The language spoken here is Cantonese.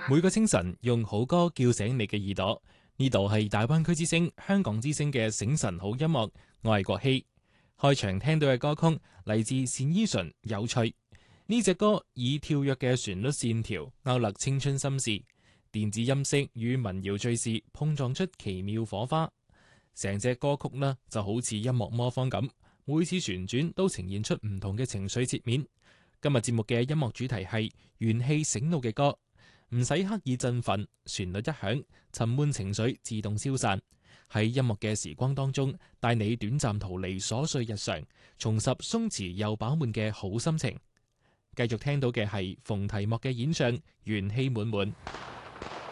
每個清晨用好歌叫醒你嘅耳朵，呢度係大灣區之聲、香港之聲嘅醒晨好音樂，我係國希。開場聽到嘅歌曲嚟自單依純，有趣。呢隻歌以跳躍嘅旋律線條勾勒青春心事，電子音色與民謠敘事碰撞出奇妙火花。成隻歌曲呢就好似音樂魔方咁，每次旋轉都呈現出唔同嘅情緒切面。今日節目嘅音樂主題係元氣醒腦嘅歌。唔使刻意振奮，旋律一響，沉悶情緒自動消散。喺音樂嘅時光當中，帶你短暫逃離瑣碎日常，重拾鬆弛又飽滿嘅好心情。繼續聽到嘅係馮提莫嘅演唱，元氣滿滿。